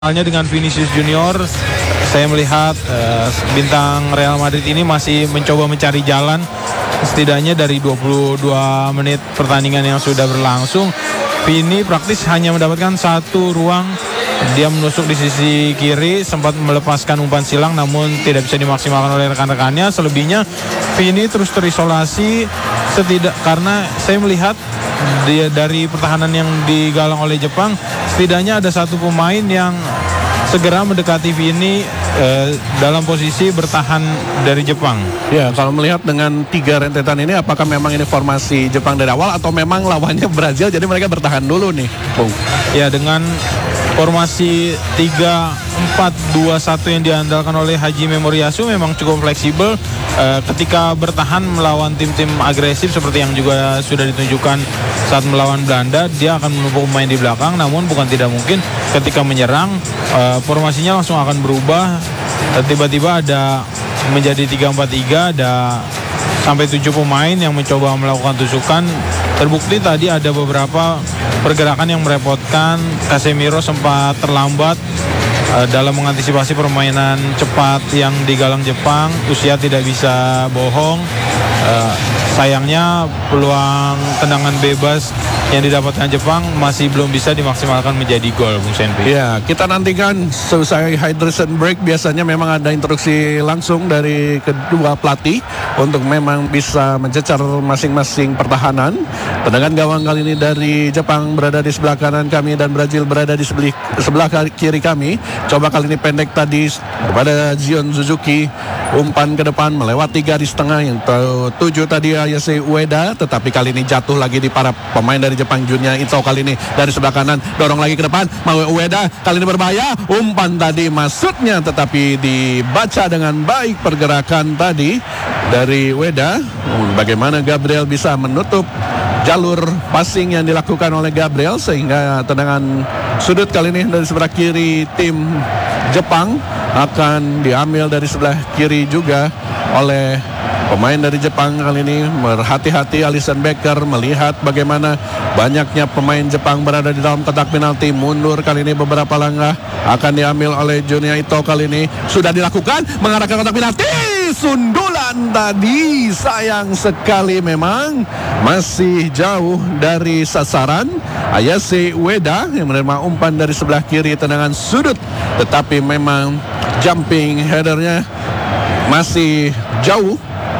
Halnya dengan Vinicius Junior, saya melihat bintang Real Madrid ini masih mencoba mencari jalan. Setidaknya dari 22 menit pertandingan yang sudah berlangsung, Vini praktis hanya mendapatkan satu ruang. Dia menusuk di sisi kiri, sempat melepaskan umpan silang namun tidak bisa dimaksimalkan oleh rekan-rekannya. Selebihnya Vini terus terisolasi, karena saya melihat dia dari pertahanan yang digalang oleh Jepang, setidaknya ada satu pemain yang segera mendekati Vini dalam posisi bertahan dari Jepang. Ya, kalau melihat dengan 3 rentetan ini, apakah memang ini formasi Jepang dari awal atau memang lawannya Brazil, jadi mereka bertahan dulu nih, Bung? Ya, dengan formasi 3-4-2-1 yang diandalkan oleh Hajime Moriyasu memang cukup fleksibel ketika bertahan melawan tim-tim agresif seperti yang juga sudah ditunjukkan saat melawan Belanda. Dia akan menumpuk pemain di belakang, namun bukan tidak mungkin ketika menyerang formasinya langsung akan berubah. Tiba-tiba ada menjadi 3-4-3, ada sampai 7 pemain yang mencoba melakukan tusukan. Terbukti tadi ada beberapa pergerakan yang merepotkan. Casemiro sempat terlambat dalam mengantisipasi permainan cepat yang digalang Jepang. Usia tidak bisa bohong. Sayangnya peluang tendangan bebas yang didapatkan Jepang masih belum bisa dimaksimalkan menjadi gol, Bung Senpi. Ya, kita nantikan selesai hydration break. Biasanya memang ada instruksi langsung dari kedua pelatih untuk memang bisa mencecar masing-masing pertahanan. Tendangan gawang kali ini dari Jepang berada di sebelah kanan kami dan Brazil berada di sebelah kiri kami. Coba kali ini pendek tadi kepada Zion Suzuki, umpan ke depan melewati garis tengah yang 7 tadi Ayase Ueda, tetapi kali ini jatuh lagi di para pemain dari Jepang. Junya Ito kali ini dari sebelah kanan dorong lagi ke depan, mau Ueda kali ini berbahaya, umpan tadi maksudnya tetapi dibaca dengan baik pergerakan tadi dari Ueda. Bagaimana Gabriel bisa menutup jalur passing yang dilakukan oleh Gabriel sehingga tendangan sudut kali ini dari sebelah kiri tim Jepang akan diambil dari sebelah kiri juga oleh pemain dari Jepang. Kali ini berhati-hati Alisson Becker melihat bagaimana banyaknya pemain Jepang berada di dalam kotak penalti. Mundur kali ini beberapa langkah, akan diambil oleh Junya Ito. Kali ini sudah dilakukan mengarah ke kotak penalti. Sundulan tadi sayang sekali, memang masih jauh dari sasaran. Ayase Ueda yang menerima umpan dari sebelah kiri, tendangan sudut, tetapi memang jumping headernya masih jauh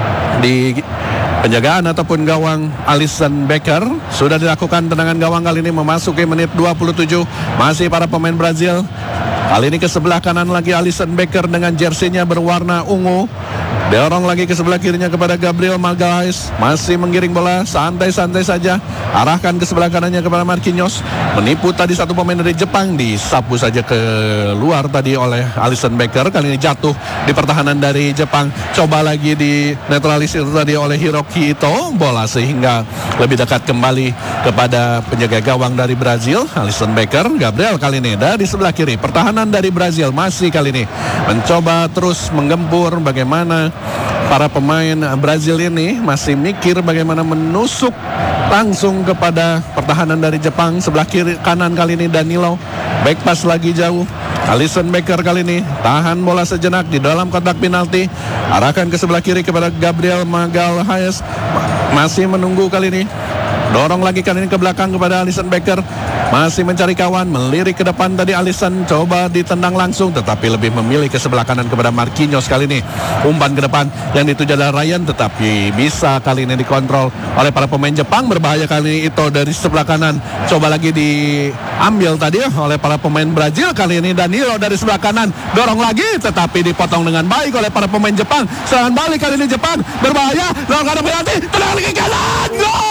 di penjagaan ataupun gawang Alisson Becker. Sudah dilakukan tendangan gawang kali ini memasuki menit 27. Masih para pemain Brazil. Kali ini ke sebelah kanan lagi Alisson Becker dengan jersinya berwarna ungu. Dorong lagi ke sebelah kirinya kepada Gabriel Magalhaes. Masih menggiring bola santai-santai saja. Arahkan ke sebelah kanannya kepada Marquinhos. Menipu tadi satu pemain dari Jepang. Disapu saja ke luar tadi oleh Alisson Becker. Kali ini jatuh di pertahanan dari Jepang. Coba lagi di netralisir tadi oleh Hiroki Ito. Bola sehingga lebih dekat kembali kepada penjaga gawang dari Brazil, Alisson Becker. Gabriel kali ini dari sebelah kiri. Pertahanan dari Brazil masih kali ini mencoba terus menggempur. Bagaimana para pemain Brazil ini masih mikir bagaimana menusuk langsung kepada pertahanan dari Jepang. Sebelah kiri kanan kali ini Danilo, back pass lagi jauh. Alisson Becker kali ini tahan bola sejenak di dalam kotak penalti, arahkan ke sebelah kiri kepada Gabriel Magalhaes. Masih menunggu kali ini, dorong lagi kali ini ke belakang kepada Alisson Becker. Masih mencari kawan, melirik ke depan tadi Alisson, coba ditendang langsung tetapi lebih memilih ke sebelah kanan kepada Marquinhos. Kali ini umpan ke depan yang dituju adalah Ryan, tetapi bisa kali ini dikontrol oleh para pemain Jepang. Berbahaya kali ini Ito dari sebelah kanan, coba lagi diambil tadi oleh para pemain Brazil. Kali ini Danilo dari sebelah kanan, dorong lagi tetapi dipotong dengan baik oleh para pemain Jepang. Serangan balik kali ini Jepang, berbahaya, dorong kanan penalti, tendang lagi kanan, gol!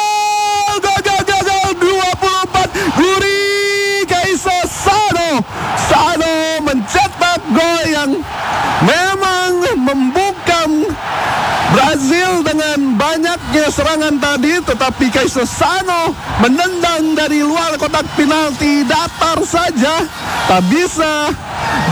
Guri Kaiso Sano mencetak gol yang memang membuka Brazil dengan banyaknya serangan tadi, tetapi Kaiso Sano menendang dari luar kotak penalti datar saja, tak bisa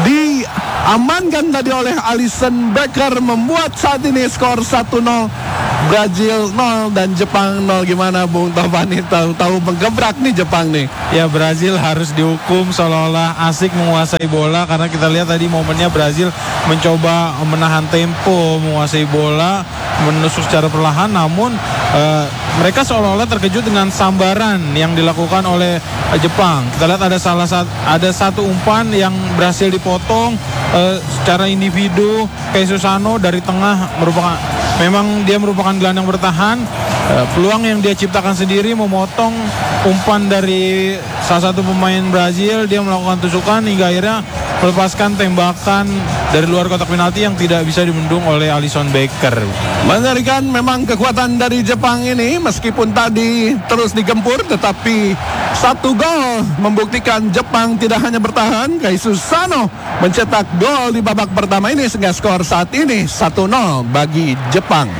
diamankan tadi oleh Alisson Becker, membuat saat ini skor 1-0 Brazil 0 dan Jepang 0. Gimana Bung Topani, tahu menggebrak nih Jepang nih? Ya, Brazil harus dihukum seolah-olah asik menguasai bola, karena kita lihat tadi momennya Brazil mencoba menahan tempo, menguasai bola, menusuk secara perlahan, namun mereka seolah-olah terkejut dengan sambaran yang dilakukan oleh Jepang. Kita lihat ada satu umpan yang berhasil dipotong secara individu. Kayak Susano dari tengah memang dia merupakan gelandang bertahan. Peluang yang dia ciptakan sendiri, memotong umpan dari salah satu pemain Brazil. Dia melakukan tusukan hingga akhirnya melepaskan tembakan dari luar kotak penalti yang tidak bisa dibendung oleh Alisson Becker. Mengerikan memang kekuatan dari Jepang ini, meskipun tadi terus digempur, tetapi satu gol membuktikan Jepang tidak hanya bertahan. Kai Susano mencetak gol di babak pertama ini sehingga skor saat ini 1-0 bagi Jepang.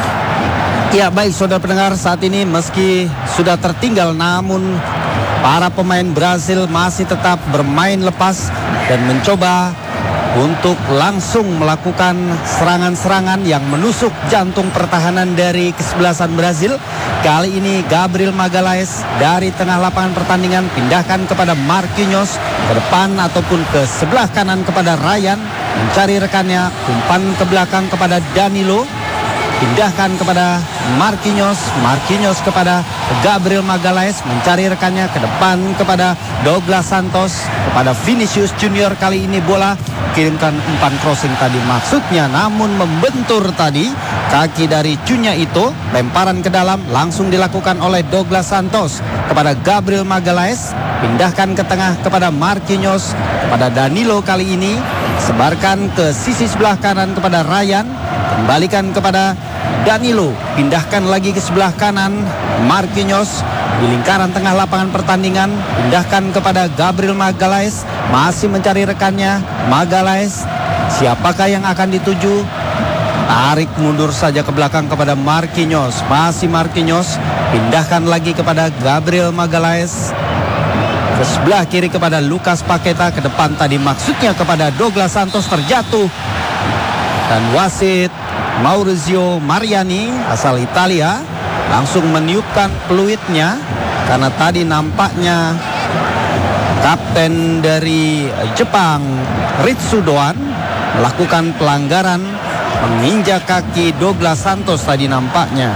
Ya, baik saudara pendengar, saat ini meski sudah tertinggal, namun para pemain Brazil masih tetap bermain lepas dan mencoba untuk langsung melakukan serangan-serangan yang menusuk jantung pertahanan dari kesebelasan Brazil. Kali ini Gabriel Magalhaes dari tengah lapangan pertandingan pindahkan kepada Marquinhos, ke depan ataupun ke sebelah kanan kepada Ryan, mencari rekannya, umpan ke belakang kepada Danilo, pindahkan kepada Marquinhos kepada Gabriel Magalhaes, mencari rekannya, ke depan kepada Douglas Santos, kepada Vinicius Junior. Kali ini bola kirimkan umpan crossing tadi maksudnya, namun membentur tadi kaki dari Cunha itu. Lemparan ke dalam langsung dilakukan oleh Douglas Santos kepada Gabriel Magalhaes, pindahkan ke tengah kepada Marquinhos, kepada Danilo. Kali ini sebarkan ke sisi sebelah kanan kepada Ryan, kembalikan kepada Danilo, pindahkan lagi ke sebelah kanan Marquinhos di lingkaran tengah lapangan pertandingan, pindahkan kepada Gabriel Magalhaes, masih mencari rekannya. Magalhaes, siapakah yang akan dituju? Tarik mundur saja ke belakang kepada Marquinhos, masih Marquinhos, pindahkan lagi kepada Gabriel Magalhaes, ke sebelah kiri kepada Lucas Paqueta, ke depan tadi maksudnya kepada Douglas Santos, terjatuh, dan wasit Maurizio Mariani asal Italia langsung meniupkan peluitnya, karena tadi nampaknya kapten dari Jepang Ritsu Doan melakukan pelanggaran, menginjak kaki Douglas Santos tadi nampaknya.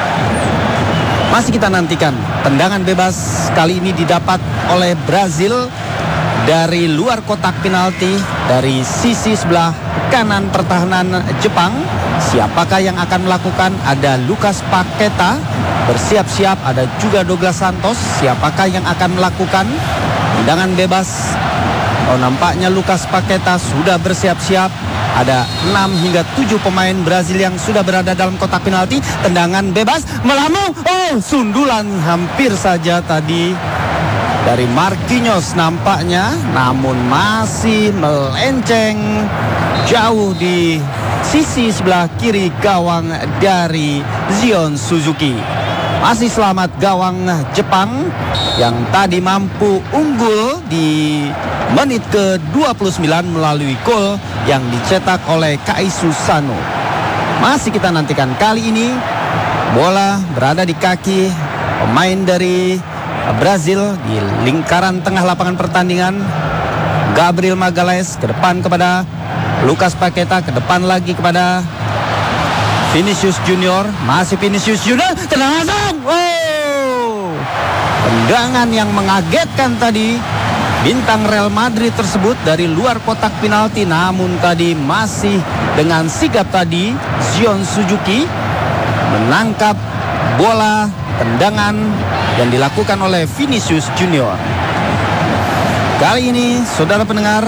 Masih kita nantikan, tendangan bebas kali ini didapat oleh Brazil dari luar kotak penalti dari sisi sebelah kanan pertahanan Jepang. Siapakah yang akan melakukan? Ada Lucas Paqueta bersiap-siap, ada juga Douglas Santos. Siapakah yang akan melakukan tendangan bebas? Oh, nampaknya Lucas Paqueta sudah bersiap-siap. Ada 6 hingga 7 pemain Brazil yang sudah berada dalam kotak penalti. Tendangan bebas melambung. Oh, sundulan hampir saja tadi dari Marquinhos nampaknya, namun masih melenceng jauh di sisi sebelah kiri gawang dari Zion Suzuki. Masih selamat gawang Jepang yang tadi mampu unggul di menit ke-29 melalui gol yang dicetak oleh Kai Susano. Masih kita nantikan, kali ini bola berada di kaki pemain dari Brazil di lingkaran tengah lapangan pertandingan. Gabriel Magalhaes ke depan kepada Lucas Paqueta, ke depan lagi kepada Vinicius Junior, masih Vinicius Junior, tendangan, wow, tendangan yang mengagetkan tadi bintang Real Madrid tersebut dari luar kotak penalti, namun tadi masih dengan sigap tadi Zion Suzuki menangkap bola tendangan yang dilakukan oleh Vinicius Junior. Kali ini saudara pendengar,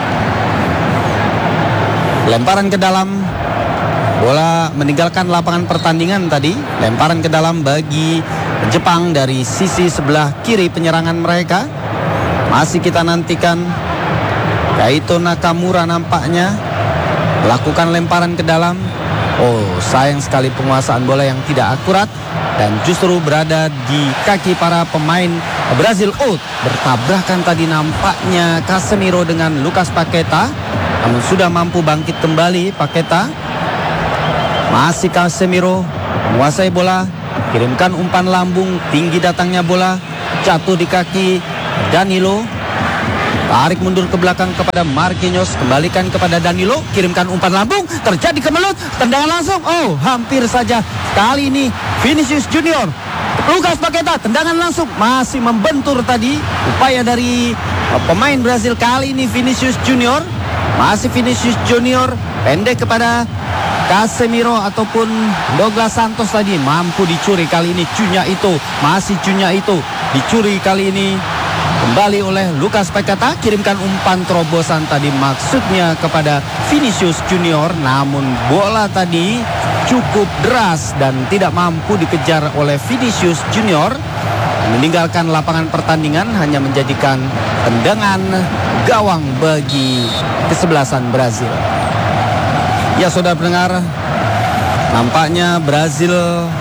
lemparan ke dalam, bola meninggalkan lapangan pertandingan tadi. Lemparan ke dalam bagi Jepang dari sisi sebelah kiri penyerangan mereka. Masih kita nantikan, Kaito Nakamura nampaknya melakukan lemparan ke dalam. Oh, sayang sekali penguasaan bola yang tidak akurat dan justru berada di kaki para pemain Brazil. Oh, bertabrakan tadi nampaknya Casemiro dengan Lucas Paqueta, namun sudah mampu bangkit kembali Paqueta. Masih Casemiro menguasai bola, kirimkan umpan lambung, tinggi datangnya bola, jatuh di kaki Danilo. Tarik mundur ke belakang kepada Marquinhos, kembalikan kepada Danilo, kirimkan umpan lambung, terjadi kemelut, tendangan langsung. Oh, hampir saja. Kali ini Vinicius Junior, Lucas Paqueta, tendangan langsung, masih membentur tadi. Upaya dari pemain Brazil kali ini Vinicius Junior, masih Vinicius Junior, pendek kepada Casemiro ataupun Douglas Santos tadi, mampu dicuri kali ini. Cunha itu, masih Cunha itu, dicuri kali ini. Kembali oleh Lucas Paqueta, kirimkan umpan terobosan tadi maksudnya kepada Vinicius Junior, namun bola tadi cukup deras dan tidak mampu dikejar oleh Vinicius Junior, meninggalkan lapangan pertandingan, hanya menjadikan tendangan gawang bagi kesebelasan Brazil. Ya, saudara pendengar, nampaknya Brazil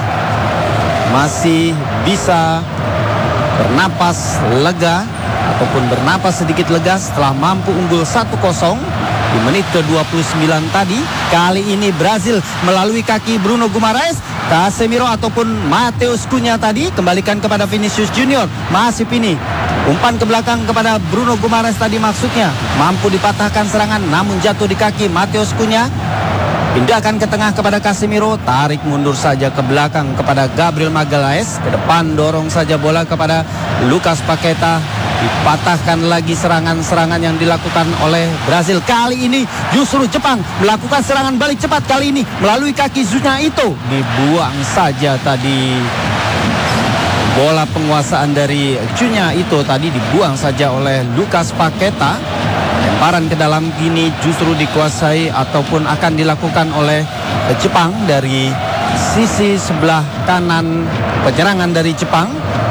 masih bisa bernapas lega ataupun bernapas sedikit lega setelah mampu unggul 1-0 di menit ke-29 tadi. Kali ini Brazil melalui kaki Bruno Guimaraes, Casemiro ataupun Matheus Cunha tadi, kembalikan kepada Vinicius Junior, masih Vini, umpan ke belakang kepada Bruno Guimaraes tadi maksudnya, mampu dipatahkan serangan namun jatuh di kaki Matheus Cunha. Pindahkan ke tengah kepada Casemiro, tarik mundur saja ke belakang kepada Gabriel Magalhaes, ke depan dorong saja bola kepada Lucas Paqueta, dipatahkan lagi serangan-serangan yang dilakukan oleh Brazil. Kali ini justru Jepang melakukan serangan balik cepat, kali ini melalui kaki Cunha itu, dibuang saja tadi. Bola penguasaan dari Cunha itu tadi dibuang saja oleh Lucas Paqueta. Lemparan ke dalam ini justru dikuasai ataupun akan dilakukan oleh Jepang dari sisi sebelah kanan penyerangan dari Jepang.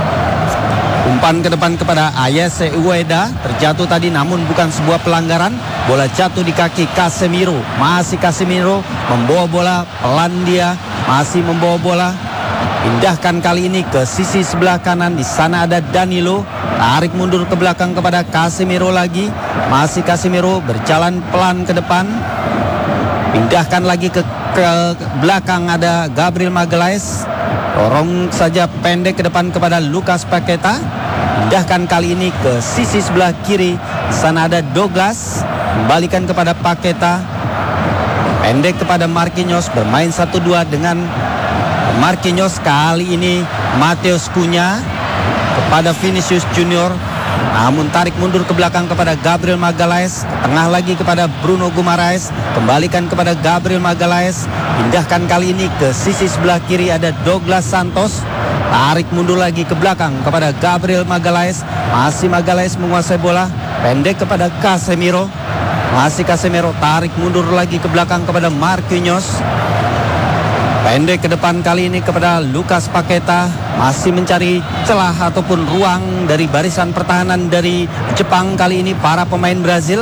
Umpan ke depan kepada Ayase Ueda, terjatuh tadi namun bukan sebuah pelanggaran. Bola jatuh di kaki Casemiro, masih Casemiro membawa bola, pelan dia, masih membawa bola. Pindahkan kali ini ke sisi sebelah kanan, di sana ada Danilo, tarik mundur ke belakang kepada Casemiro lagi, masih Casemiro berjalan pelan ke depan. Pindahkan lagi ke belakang, ada Gabriel Magalhaes, dorong saja pendek ke depan kepada Lucas Paqueta. Pindahkan kali ini ke sisi sebelah kiri, di sana ada Douglas, kembalikan kepada Paqueta, pendek kepada Marquinhos, bermain 1-2 dengan Marquinhos. Kali ini Matheus Cunha kepada Vinicius Junior, namun tarik mundur ke belakang kepada Gabriel Magalhaes, tengah lagi kepada Bruno Guimaraes, kembalikan kepada Gabriel Magalhaes, pindahkan kali ini ke sisi sebelah kiri, ada Douglas Santos, tarik mundur lagi ke belakang kepada Gabriel Magalhaes, masih Magalhaes menguasai bola, pendek kepada Casemiro, masih Casemiro, tarik mundur lagi ke belakang kepada Marquinhos, pendek ke depan kali ini kepada Lucas Paqueta, masih mencari celah ataupun ruang dari barisan pertahanan dari Jepang kali ini para pemain Brazil.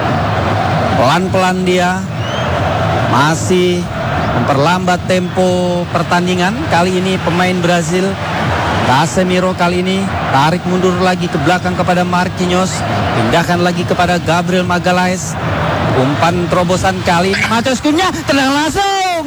Pelan-pelan dia masih memperlambat tempo pertandingan. Kali ini pemain Brazil, Casemiro kali ini tarik mundur lagi ke belakang kepada Marquinhos, pindahkan lagi kepada Gabriel Magalhaes. Umpan terobosan kali ini Matheus Cunha, tendangan langsung.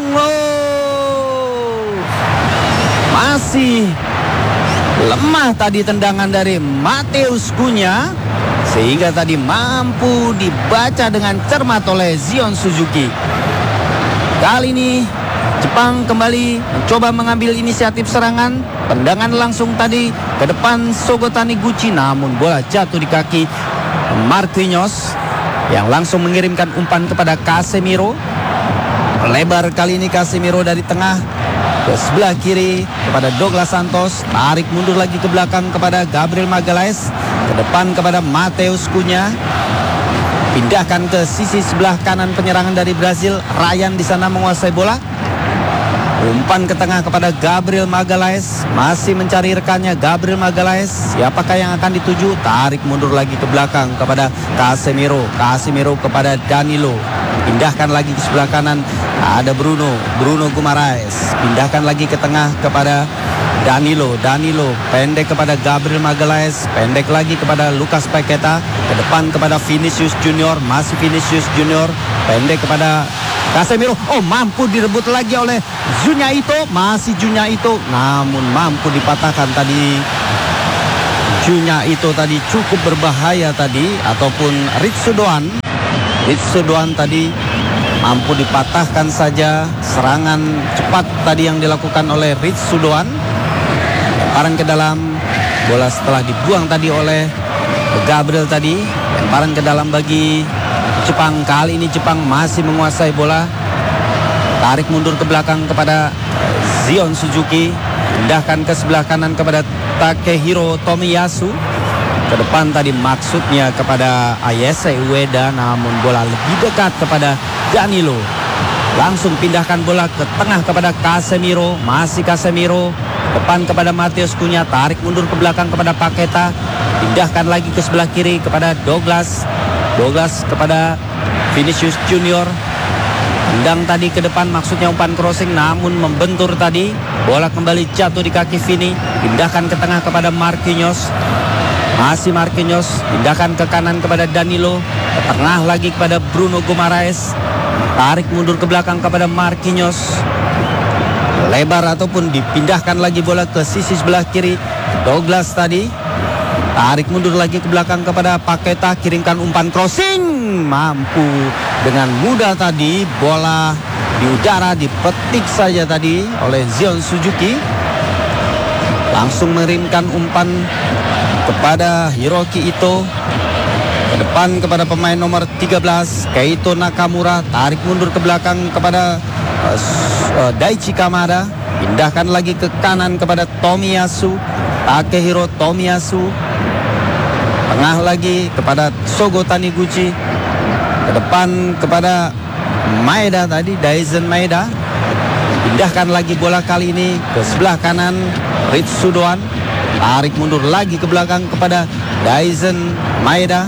Masih lemah tadi tendangan dari Matheus Cunha, sehingga tadi mampu dibaca dengan cermat oleh Zion Suzuki. Kali ini Jepang kembali mencoba mengambil inisiatif serangan, tendangan langsung tadi ke depan Shogo Taniguchi, namun bola jatuh di kaki Marquinhos yang langsung mengirimkan umpan kepada Casemiro. Lebar kali ini Casemiro dari tengah ke sebelah kiri kepada Douglas Santos, tarik mundur lagi ke belakang kepada Gabriel Magalhaes, ke depan kepada Matheus Cunha, pindahkan ke sisi sebelah kanan penyerangan dari Brazil. Ryan di sana menguasai bola, umpan ke tengah kepada Gabriel Magalhaes, masih mencari rekannya Gabriel Magalhaes, siapakah yang akan dituju, tarik mundur lagi ke belakang kepada Casemiro, Casemiro kepada Danilo, pindahkan lagi ke sebelah kanan, ada Bruno Guimaraes, pindahkan lagi ke tengah kepada Danilo, pendek kepada Gabriel Magalhaes, pendek lagi kepada Lucas Paqueta, ke depan kepada Vinicius Junior, masih Vinicius Junior, pendek kepada Casemiro, mampu direbut lagi oleh Junya Ito. Masih Junya Ito, namun mampu dipatahkan tadi. Junya Ito tadi cukup berbahaya tadi, ataupun Ritsudoan tadi mampu dipatahkan saja. Serangan cepat tadi yang dilakukan oleh Ritsudoan. Lemparan ke dalam, bola setelah dibuang tadi oleh Gabriel tadi. Lemparan ke dalam bagi Jepang. Kali ini Jepang masih menguasai bola. Tarik mundur ke belakang kepada Zion Suzuki. Pindahkan ke sebelah kanan kepada Takehiro Tomiyasu. Ke depan tadi maksudnya kepada Ayase Ueda, namun bola lebih dekat kepada Danilo. Langsung pindahkan bola ke tengah kepada Casemiro. Masih Casemiro. Depan kepada Matheus Cunha. Tarik mundur ke belakang kepada Paqueta. Pindahkan lagi ke sebelah kiri kepada Douglas kepada Vinicius Junior. Tendang tadi ke depan, maksudnya umpan crossing, namun membentur tadi. Bola kembali jatuh di kaki Vini. Pindahkan ke tengah kepada Marquinhos. Masih Marquinhos. Pindahkan ke kanan kepada Danilo. Ke tengah lagi kepada Bruno Guimaraes. Tarik mundur ke belakang kepada Marquinhos. Lebar ataupun dipindahkan lagi bola ke sisi sebelah kiri. Douglas tadi. Tarik mundur lagi ke belakang kepada Paqueta. Kirimkan umpan crossing. Mampu dengan mudah tadi. Bola di udara dipetik saja tadi oleh Zion Suzuki. Langsung mengirimkan umpan kepada Hiroki Ito. Ke depan kepada pemain nomor 13 Keito Nakamura. Tarik mundur ke belakang kepada Daichi Kamada. Pindahkan lagi ke kanan kepada Tomiyasu. Takehiro Tomiyasu. Tengah lagi kepada Sogo Taniguchi. Ke depan kepada Maeda tadi, Daisen Maeda. Pindahkan lagi bola kali ini ke sebelah kanan Ritsudoan. Tarik mundur lagi ke belakang kepada Daisen Maeda.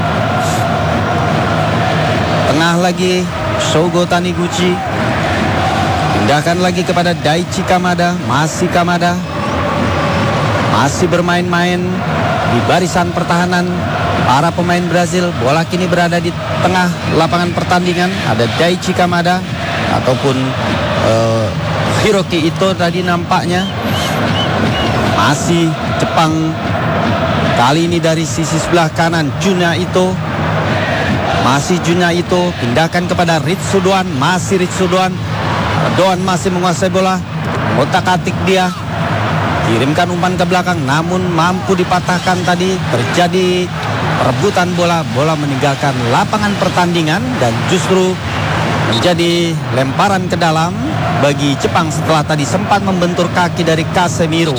Tengah lagi Sogo Taniguchi. Pindahkan lagi kepada Daichi Kamada. Masih Kamada. Masih bermain-main di barisan pertahanan para pemain Brazil. Bola kini berada di tengah lapangan pertandingan. Ada Daichi Kamada ataupun Hiroki Ito tadi nampaknya. Masih Jepang. Kali ini dari sisi sebelah kanan Junya Ito. Masih Junya Ito. Pindahkan kepada Ritsudoan. Masih Ritsudoan. Doan masih menguasai bola. Otak-atik dia. Kirimkan umpan ke belakang, namun mampu dipatahkan tadi. Terjadi rebutan bola. Bola meninggalkan lapangan pertandingan dan justru menjadi lemparan ke dalam bagi Jepang setelah tadi sempat membentur kaki dari Casemiro.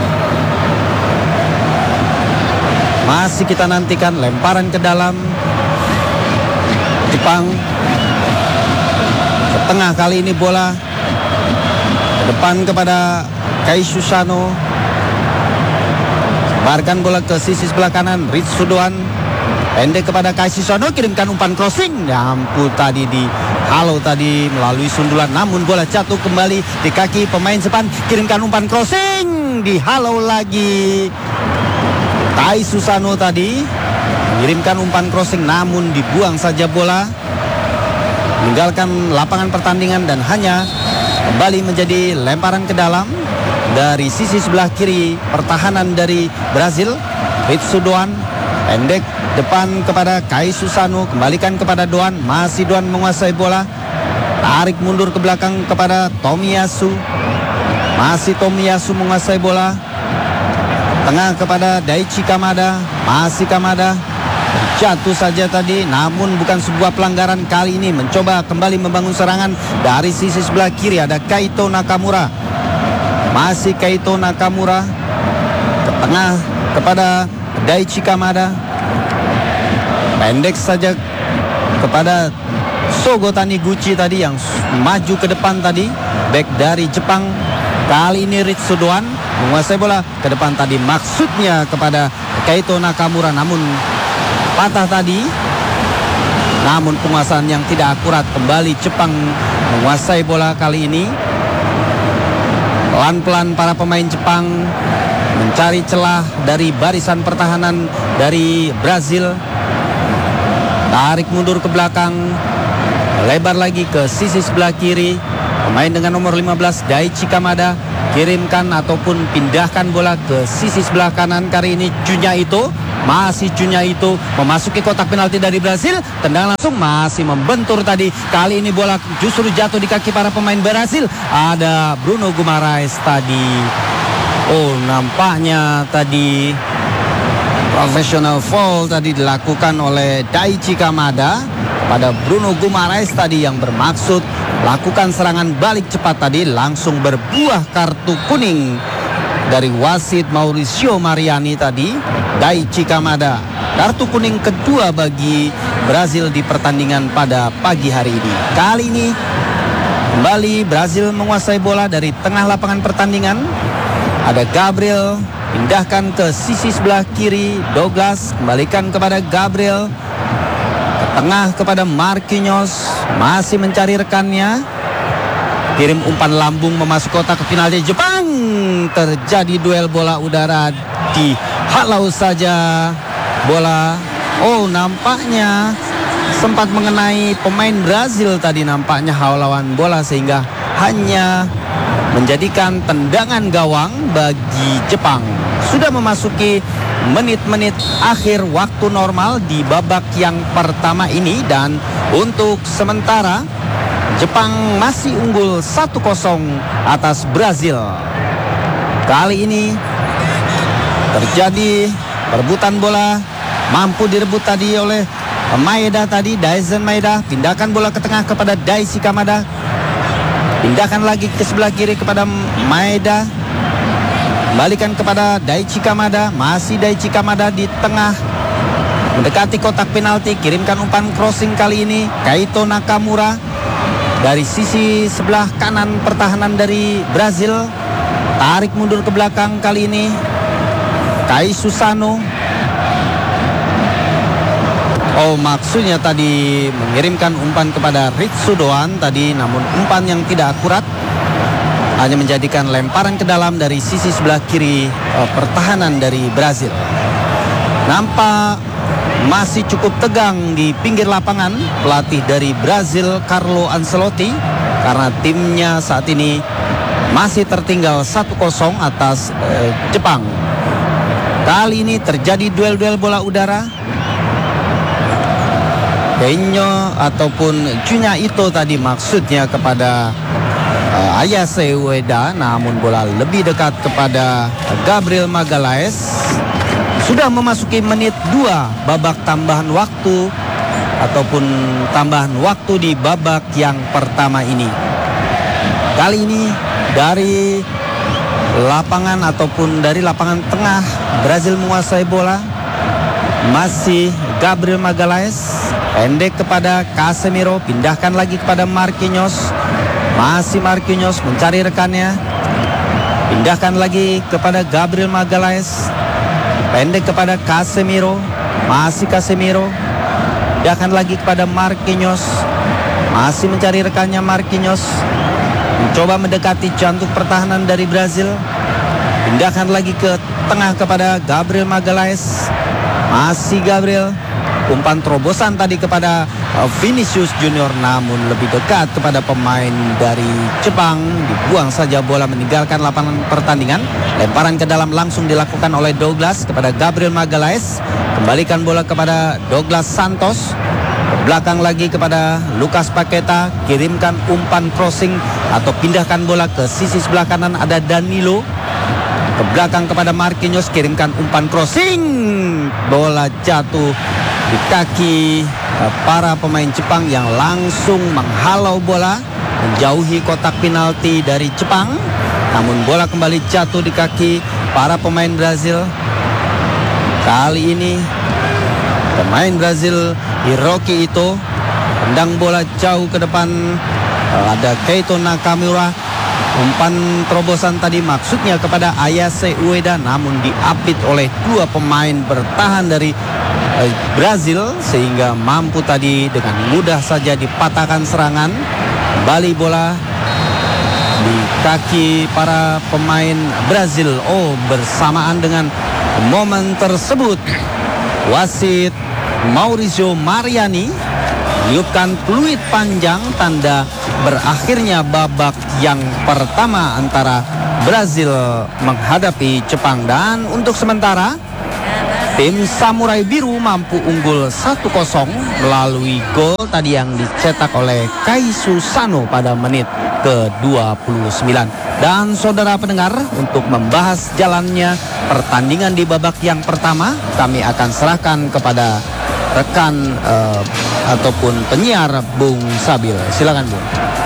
Masih kita nantikan lemparan ke dalam Jepang. Ke tengah kali ini bola. Ke depan kepada Kaishu Sano. Sebarkan bola ke sisi sebelah kanan Ritsudoan. Pendek kepada Kaishu Sano. Kirimkan umpan crossing. Ya ampun, tadi di halo tadi melalui sundulan. Namun bola jatuh kembali di kaki pemain Jepang. Kirimkan umpan crossing. Di halo lagi Kaishu Sano tadi. Mengirimkan umpan crossing, namun dibuang saja bola. Meninggalkan lapangan pertandingan dan hanya kembali menjadi lemparan ke dalam dari sisi sebelah kiri pertahanan dari Brazil. Ritsudoan pendek depan kepada Kaishu Sano. Kembalikan kepada Doan. Masih Doan menguasai bola. Tarik mundur ke belakang kepada Tomiyasu. Masih Tomiyasu menguasai bola. Tengah kepada Daichi Kamada. Masih Kamada. Jatuh saja tadi, namun bukan sebuah pelanggaran. Kali ini mencoba kembali membangun serangan dari sisi sebelah kiri. Ada Keito Nakamura. Masih Keito Nakamura. Ke tengah kepada Daichi Kamada. Pendek saja kepada Sogo Taniguchi tadi yang maju ke depan tadi. Back dari Jepang. Kali ini Ritsudoan menguasai bola ke depan tadi. Maksudnya kepada Keito Nakamura, namun patah tadi. Namun penguasaan yang tidak akurat. Kembali Jepang menguasai bola kali ini. Pelan-pelan para pemain Jepang mencari celah dari barisan pertahanan dari Brazil. Tarik mundur ke belakang. Lebar lagi ke sisi sebelah kiri. Pemain dengan nomor 15 Daichi Kamada kirimkan ataupun pindahkan bola ke sisi sebelah kanan. Kali ini Junya Ito, masih Junya Ito memasuki kotak penalti dari Brasil. Tendang langsung masih membentur tadi. Kali ini bola justru jatuh di kaki para pemain Brasil. Ada Bruno Guimaraes tadi. Oh, nampaknya tadi professional foul tadi dilakukan oleh Daichi Kamada pada Bruno Guimaraes tadi yang bermaksud lakukan serangan balik cepat tadi, langsung berbuah kartu kuning dari wasit Mauricio Mariani tadi. Daichi Kamada, kartu kuning kedua bagi Brazil di pertandingan pada pagi hari ini. Kali ini kembali Brazil menguasai bola dari tengah lapangan pertandingan. Ada Gabriel, pindahkan ke sisi sebelah kiri. Douglas kembalikan kepada Gabriel, ke tengah kepada Marquinhos, masih mencari rekannya. Kirim umpan lambung memasuki kotak penalti Jepang. Terjadi duel bola udara, dihalau saja bola. Oh, nampaknya sempat mengenai pemain Brazil tadi, nampaknya halau bola sehingga hanya menjadikan tendangan gawang bagi Jepang. Sudah memasuki menit-menit akhir waktu normal di babak yang pertama ini, dan untuk sementara Jepang masih unggul 1-0 atas Brazil. Kali ini terjadi perebutan bola, mampu direbut tadi oleh Maeda tadi, Daizen Maeda. Pindahkan bola ke tengah kepada Daichi Kamada. Pindahkan lagi ke sebelah kiri kepada Maeda. Kembalikan kepada Daichi Kamada. Masih Daichi Kamada di tengah, mendekati kotak penalti. Kirimkan umpan crossing kali ini Kaito Nakamura dari sisi sebelah kanan pertahanan dari Brazil. Tarik mundur ke belakang kali ini Kai Susano. Oh, maksudnya tadi mengirimkan umpan kepada Ritsudoan tadi, namun umpan yang tidak akurat, hanya menjadikan lemparan ke dalam dari sisi sebelah kiri pertahanan dari Brazil. Nampak masih cukup tegang di pinggir lapangan pelatih dari Brazil, Carlo Ancelotti, karena timnya saat ini masih tertinggal 1-0 atas Jepang. Kali ini terjadi duel-duel bola udara. Denyo ataupun Junya Ito tadi maksudnya kepada Ayase Ueda, namun bola lebih dekat kepada Gabriel Magalhaes. Sudah memasuki menit 2 babak tambahan waktu ataupun tambahan waktu di babak yang pertama ini. Kali ini dari lapangan ataupun dari lapangan tengah Brazil menguasai bola. Masih Gabriel Magalhaes, pendek kepada Casemiro, pindahkan lagi kepada Marquinhos. Masih Marquinhos mencari rekannya. Pindahkan lagi kepada Gabriel Magalhaes, pendek kepada Casemiro. Masih Casemiro, pindahkan lagi kepada Marquinhos. Masih mencari rekannya Marquinhos, mencoba mendekati jantung pertahanan dari Brazil. Pindahkan lagi ke tengah kepada Gabriel Magalhaes. Masih Gabriel, umpan terobosan tadi kepada Vinicius Junior, namun lebih dekat kepada pemain dari Jepang. Dibuang saja bola meninggalkan lapangan pertandingan. Lemparan ke dalam langsung dilakukan oleh Douglas kepada Gabriel Magalhaes. Kembalikan bola kepada Douglas Santos. Belakang lagi kepada Lucas Paqueta. Kirimkan umpan crossing atau pindahkan bola ke sisi sebelah kanan, ada Danilo. Ke belakang kepada Marquinhos, kirimkan umpan crossing. Bola jatuh di kaki para pemain Jepang yang langsung menghalau bola, menjauhi kotak penalti dari Jepang. Namun bola kembali jatuh di kaki para pemain Brazil. Kali ini pemain Brazil Hiroki Ito tendang bola jauh ke depan. Ada Kaito Nakamura. Umpan terobosan tadi maksudnya kepada Ayase Ueda, namun diapit oleh dua pemain bertahan dari Brazil sehingga mampu tadi dengan mudah saja dipatahkan serangan. Kembali bola di kaki para pemain Brazil. Oh, bersamaan dengan momen tersebut wasit Mauricio Mariani meniupkan peluit panjang tanda berakhirnya babak yang pertama antara Brazil menghadapi Jepang. Dan untuk sementara tim Samurai Biru mampu unggul 1-0 melalui gol tadi yang dicetak oleh Kaisu Sano pada menit ke-29. Dan saudara pendengar, untuk membahas jalannya pertandingan di babak yang pertama, kami akan serahkan kepada rekan ataupun penyiar Bung Sabil. Silakan Bung.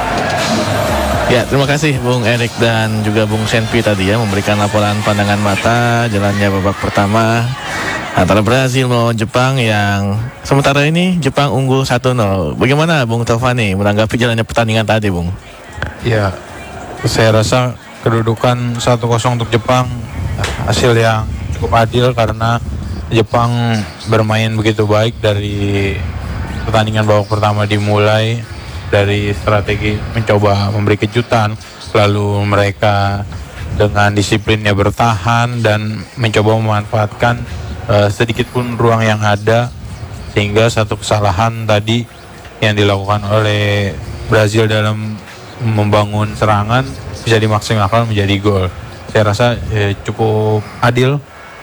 Ya, terima kasih Bung Erik dan juga Bung Senpi tadi ya, memberikan laporan pandangan mata jalannya babak pertama antara Brazil melawan Jepang yang sementara ini Jepang unggul 1-0. Bagaimana Bung Taufani menanggapi jalannya pertandingan tadi, Bung? Ya, saya rasa kedudukan 1-0 untuk Jepang hasil yang cukup adil karena Jepang bermain begitu baik dari pertandingan babak pertama dimulai dari strategi mencoba memberi kejutan, lalu mereka dengan disiplinnya bertahan dan mencoba memanfaatkan sedikit pun ruang yang ada, sehingga satu kesalahan tadi yang dilakukan oleh Brazil dalam membangun serangan bisa dimaksimalkan menjadi gol. Saya rasa cukup adil.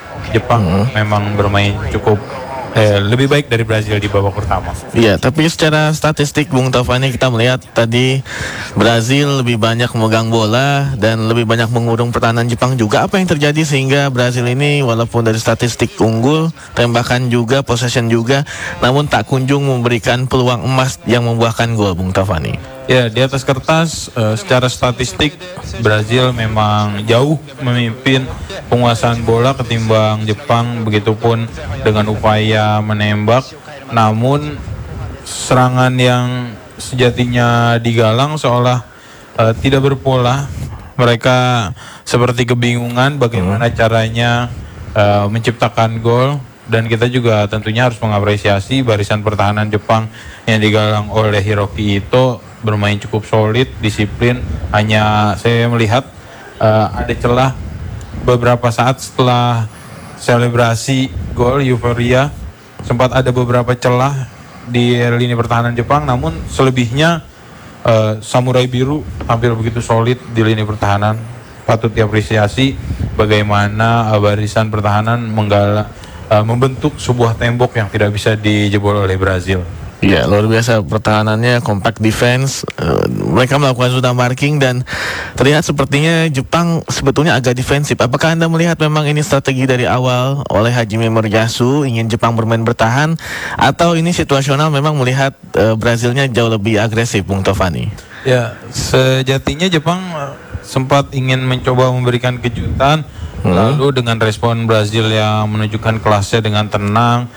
Jepang memang bermain cukup lebih baik dari Brazil di babak pertama. Iya, tapi secara statistik Bung Taufani kita melihat tadi Brazil lebih banyak memegang bola dan lebih banyak mengurung pertahanan Jepang juga. Apa yang terjadi sehingga Brazil ini walaupun dari statistik unggul, tembakan juga, possession juga, namun tak kunjung memberikan peluang emas yang membuahkan gol, Bung Taufani? Ya, di atas kertas secara statistik Brazil memang jauh memimpin penguasaan bola ketimbang Jepang, begitupun dengan upaya menembak. Namun serangan yang sejatinya digalang seolah tidak berpola. Mereka seperti kebingungan bagaimana caranya menciptakan gol. Dan kita juga tentunya harus mengapresiasi barisan pertahanan Jepang yang digalang oleh Hiroki Ito, bermain cukup solid, disiplin. Hanya saya melihat ada celah beberapa saat setelah selebrasi gol euforia, sempat ada beberapa celah di lini pertahanan Jepang, namun selebihnya Samurai Biru tampil begitu solid di lini pertahanan. Patut diapresiasi bagaimana barisan pertahanan membentuk sebuah tembok yang tidak bisa dijebol oleh Brazil. Ya, luar biasa pertahanannya, compact defense. Mereka melakukan zona marking dan terlihat sepertinya Jepang sebetulnya agak defensif. Apakah Anda melihat memang ini strategi dari awal oleh Hajime Moriyasu, ingin Jepang bermain bertahan, atau ini situasional memang melihat Brazilnya jauh lebih agresif, Bung Taufani? Ya, sejatinya Jepang sempat ingin mencoba memberikan kejutan. Lalu dengan respon Brazil yang menunjukkan kelasnya dengan tenang,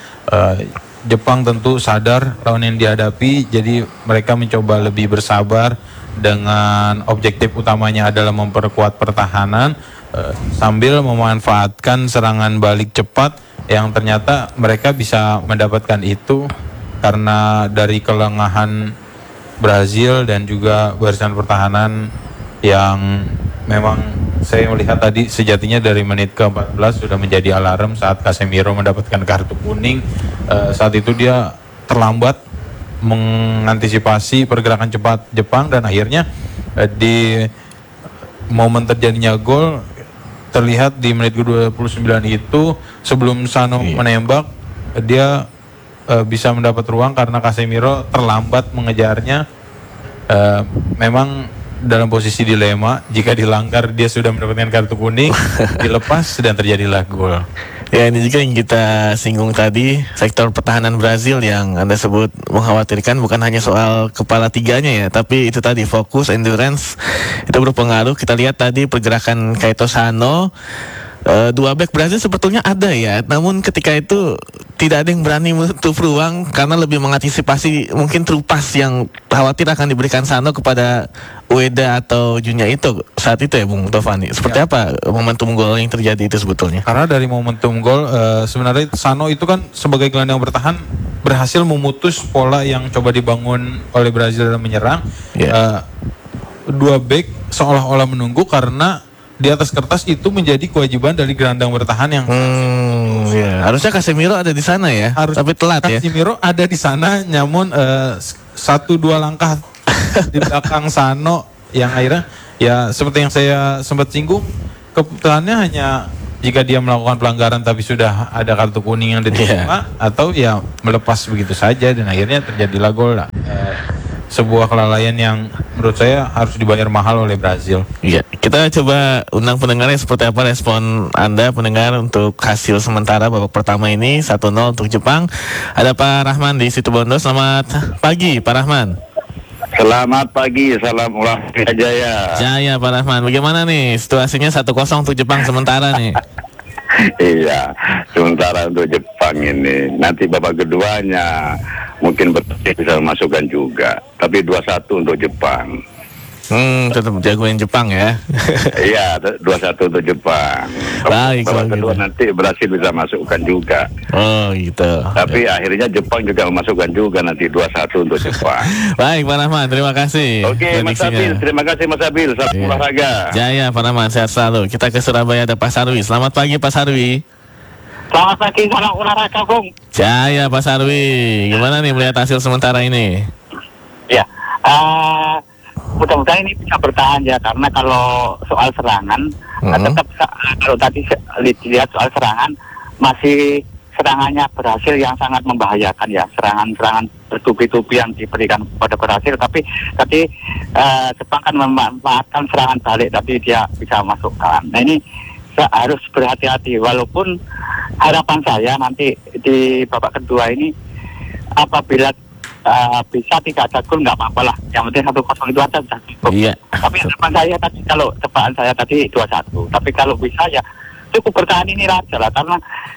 Jepang tentu sadar lawan yang dihadapi, jadi mereka mencoba lebih bersabar dengan objektif utamanya adalah memperkuat pertahanan sambil memanfaatkan serangan balik cepat yang ternyata mereka bisa mendapatkan itu karena dari kelengahan Brazil dan juga barisan pertahanan yang memang saya melihat tadi sejatinya dari menit ke-14 sudah menjadi alarm saat Casemiro mendapatkan kartu kuning. Saat itu dia terlambat mengantisipasi pergerakan cepat Jepang dan akhirnya di momen terjadinya gol terlihat di menit ke-29 itu sebelum Sano menembak dia bisa mendapat ruang karena Casemiro terlambat mengejarnya. Memang dalam posisi dilema, jika dilanggar dia sudah mendapatkan kartu kuning, dilepas dan terjadilah gol. Ya, ini juga yang kita singgung tadi, sektor pertahanan Brazil yang Anda sebut mengkhawatirkan bukan hanya soal kepala tiganya ya, tapi itu tadi fokus, endurance itu berpengaruh. Kita lihat tadi pergerakan Kaito Sano, dua back Brazil sebetulnya ada ya, namun ketika itu tidak ada yang berani menutup ruang karena lebih mengantisipasi mungkin terupas yang khawatir akan diberikan Sano kepada Ueda atau Junya itu saat itu ya, Bung Taufani. Seperti apa momentum gol yang terjadi itu sebetulnya? Karena dari momentum gol sebenarnya Sano itu kan sebagai gelandang bertahan berhasil memutus pola yang coba dibangun oleh Brazil dalam menyerang. Dua back seolah-olah menunggu karena di atas kertas itu menjadi kewajiban dari gelandang bertahan yang Ya. Harusnya Casemiro ada di sana ya, tapi telat ya. Casemiro ada di sana, namun 1-2 langkah di belakang Sano yang akhirnya ya seperti yang saya sempat singgung, keputusannya hanya jika dia melakukan pelanggaran tapi sudah ada kartu kuning yang diterima atau ya melepas begitu saja dan akhirnya terjadilah gol lah. Sebuah kelalaian yang menurut saya harus dibayar mahal oleh Brazil. Iya, kita coba undang pendengarnya seperti apa respon Anda pendengar untuk hasil sementara babak pertama ini 1-0 untuk Jepang. Ada Pak Rahman di Situbondo. Selamat pagi Pak Rahman. Selamat pagi, salam olahraga Jaya. Jaya Pak Rahman, bagaimana nih situasinya 1-0 untuk Jepang sementara nih? Iya, sementara untuk Jepang ini. Nanti babak keduanya mungkin bisa masukkan juga. Tapi 2-1 untuk Jepang. Tetap jagoin Jepang ya. Iya, 2-1 untuk Jepang. Baik, babak kedua gitu. nanti Brasil bisa masukkan juga. Oh gitu. Tapi akhirnya Jepang juga memasukkan juga nanti 2-1 untuk Jepang. Baik Pak Rahman, terima kasih. Oke, Mas prediksinya. Abil, terima kasih Mas Abil. Salam Iya. olahraga. Jaya Pak Rahman, sehat selalu. Kita ke Surabaya, ada Pak Sarwi. Selamat pagi Pak Sarwi. Selamat pagi, salam olahraga, Bung. Jaya Pak Sarwi, gimana nih melihat hasil sementara ini? Ya, mudah-mudahan ini bisa bertahan ya, karena kalau soal serangan, tetap kalau tadi lihat soal serangan, masih serangannya Brasil yang sangat membahayakan ya, serangan-serangan bertubi-tubi yang diberikan kepada Brasil, tapi tadi Jepang kan memanfaatkan serangan balik, tapi dia bisa masukkan. Nah ini harus berhati-hati, walaupun harapan saya nanti di babak kedua ini apabila bisa 3 gol nggak apa-apa lah, yang penting 1-0 itu aja sudah cukup. Iya. Tapi harapan saya tadi, kalau tebakan saya tadi 2-1, tapi kalau bisa ya cukup bertahan ini aja lah, karena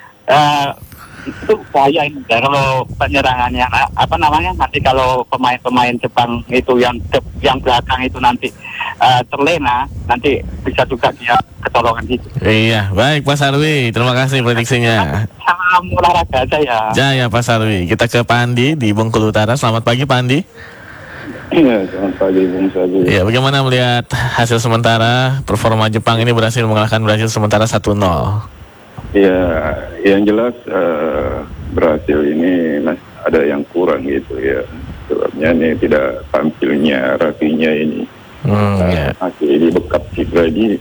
itu bahaya ini kalau penyerangannya nanti kalau pemain-pemain Jepang itu yang belakang itu nanti terlena, nanti bisa juga dia ketolongan gitu. Iya, baik Pak Sarwi, terima kasih prediksinya. Salam olahraga aja ya. Jaya Pak Sarwi. Kita ke Pak Andi di Bengkulu Utara. Selamat pagi Pak Andi. Iya, selamat pagi Bung Sabi. Ya, bagaimana melihat hasil sementara performa Jepang ini berhasil mengalahkan Brasil sementara 1-0? Ya, yang jelas Brasil ini ada yang kurang gitu ya. Sebabnya ini tidak tampilnya Rafinya ini. Masih di bekat cedera ini.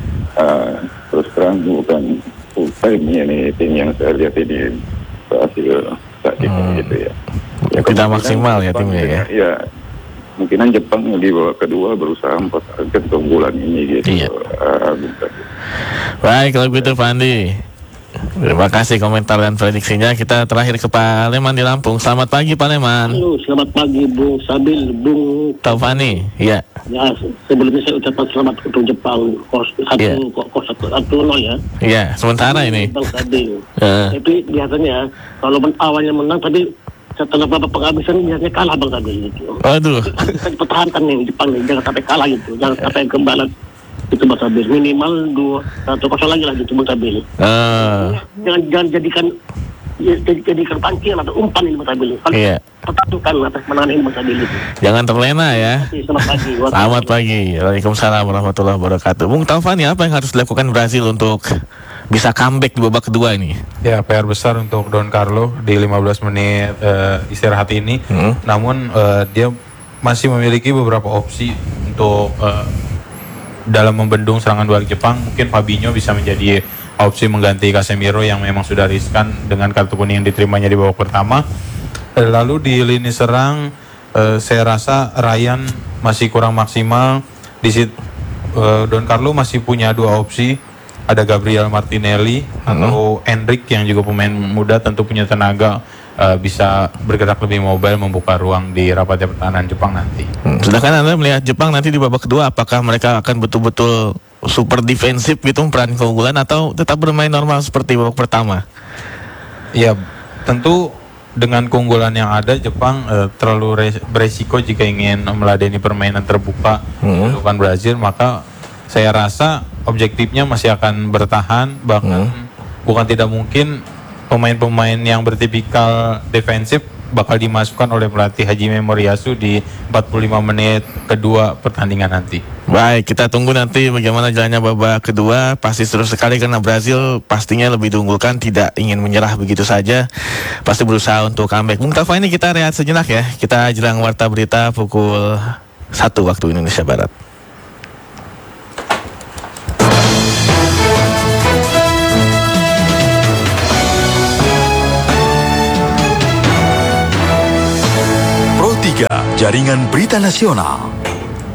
Terus terang bukan full time ini tim yang saya lihat ini Brasil saat ini gitu ya. Tidak maksimal ya timnya ya. Ya, mungkinan Jepang di babak kedua berusaha mempertahankan keunggulan ini gitu. Iya. Baik, kalau begitu Pak Andi, terima kasih komentar dan prediksinya. Kita terakhir ke Pak Leman di Lampung. Selamat pagi Pak Leman. Halo, selamat pagi Bung Sabil, Bung Taufani. Iya. Ya, sebelumnya saya ucapkan selamat untuk Jepang 1-0 ya. Iya, sementara ini. Bang Sabil. Tapi biasanya kalau awalnya menang, tapi setelah beberapa penghabisan biasanya kalah Bang Sabil gitu. Waduh. Bisa dipertahankan nih Jepang nih, jangan sampai kalah gitu, jangan sampai kembalan itu Bang Sabil. Minimal 2-1 lagi lah gitu Bang Sabil. Jangan jadikan pancing atau umpan ini Bang Sabil. Iya. Pertahankan atas menangan ini Bang Sabil itu. Jangan terlena ya. Selamat pagi. Selamat pagi. Waalaikumsalam warahmatullahi wabarakatuh. Bung Taufani, apa yang harus dilakukan Brasil untuk bisa comeback di babak kedua ini? Ya, PR besar untuk Don Carlo di 15 menit istirahat ini. Namun dia masih memiliki beberapa opsi untuk dalam membendung serangan balik Jepang. Mungkin Fabinho bisa menjadi opsi mengganti Casemiro yang memang sudah riskan dengan kartu kuning yang diterimanya di babak pertama. Lalu di lini serang saya rasa Ryan masih kurang maksimal. Di Don Carlo masih punya 2 opsi. Ada Gabriel Martinelli atau Endrick yang juga pemain muda, tentu punya tenaga, bisa bergerak lebih mobile, membuka ruang di rapatnya pertahanan Jepang nanti. Sedangkan Anda melihat Jepang nanti di babak kedua, apakah mereka akan betul-betul super defensif gitu peran keunggulan, atau tetap bermain normal seperti babak pertama? Ya, tentu dengan keunggulan yang ada Jepang terlalu beresiko jika ingin meladeni permainan terbuka melawan Brazil, maka saya rasa objektifnya masih akan bertahan, bahkan bukan tidak mungkin pemain-pemain yang bertipikal defensif bakal dimasukkan oleh pelatih Hajime Moriyasu di 45 menit kedua pertandingan nanti. Baik, kita tunggu nanti bagaimana jalannya babak kedua. Pasti seru sekali karena Brazil pastinya lebih diunggulkan, tidak ingin menyerah begitu saja. Pasti berusaha untuk comeback. Bung Tafa, ini kita rehat sejenak ya. Kita jelang warta berita pukul 1 waktu Indonesia Barat. Pro 3, Jaringan Berita Nasional.